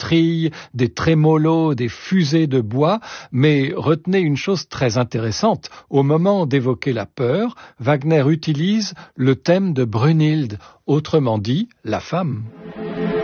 trilles, des trémolos, des fusées de bois, mais retenez une chose très intéressante. Au moment d'évoquer la peur, Wagner utilise le thème de Brunhilde, autrement dit, la femme.